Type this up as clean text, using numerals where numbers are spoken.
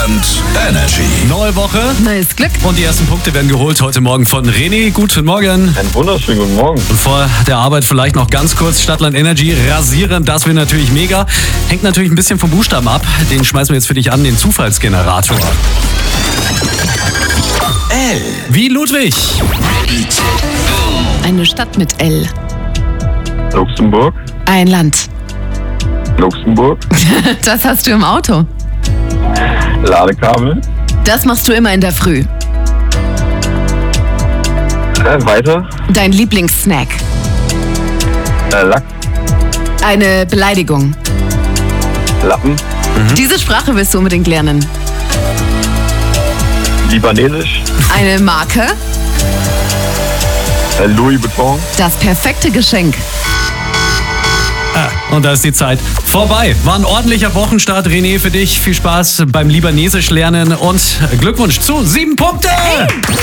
und Energy. Neue Woche Neues Glück. und die ersten Punkte werden geholt heute Morgen von René. Guten Morgen. Einen wunderschönen guten Morgen. Und vor der Arbeit vielleicht noch ganz kurz Stadtland Energy rasieren. Das wäre natürlich mega. Hängt natürlich ein bisschen vom Buchstaben ab. Den schmeißen wir jetzt für dich an, den Zufallsgenerator. L. Wie Ludwig. Eine Stadt mit L. Luxemburg. Ein Land. Luxemburg. Das hast du im Auto. Ladekabel. Das machst du immer in der Früh. Weiter. Dein Lieblingssnack. Lack. Eine Beleidigung. Lappen. Diese Sprache willst du unbedingt lernen. Libanesisch. Eine Marke. Louis Vuitton. Das perfekte Geschenk. Und da ist die Zeit vorbei. War ein ordentlicher Wochenstart, René, für dich. Viel Spaß beim Libanesisch lernen und Glückwunsch zu 7 Punkte.